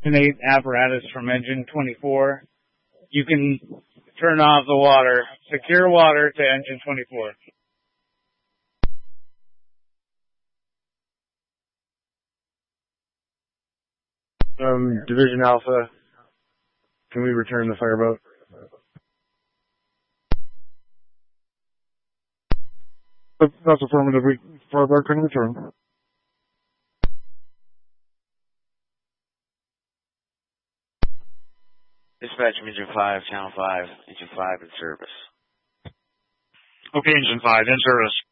8 apparatus from engine 24. You can turn off the water. Secure water to engine 24. Division Alpha, can we return the fireboat? That's affirmative. Fireboat can return. Dispatch Engine 5, Channel 5, Engine 5 in service. Okay, Engine 5, in service.